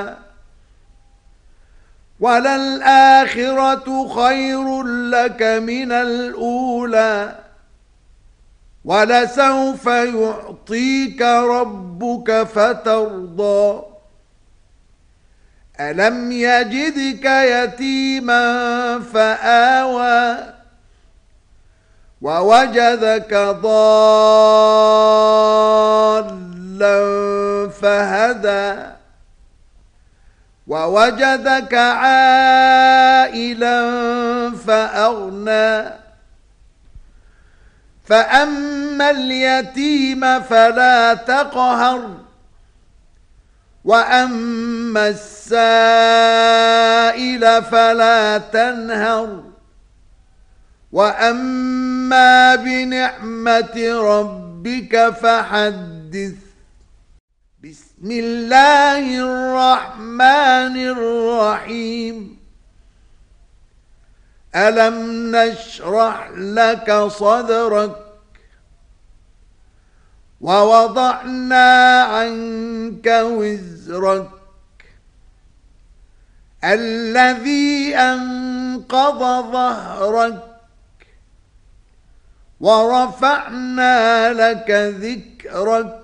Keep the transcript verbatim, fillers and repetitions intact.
وللآخرة خير لك من الأولى ولسوف يعطيك ربك فترضى ألم يجدك يتيما فآوى ووجدك ضالا فهدى ووجدك عائلا فأغنى فأما اليتيم فلا تقهر وأما السائل فلا تنهر وأما بنعمة ربك فحدث بسم الله الرحمن الرحيم ألم نشرح لك صدرك ووضعنا عنك وزرك الذي أنقض ظهرك ورفعنا لك ذكرك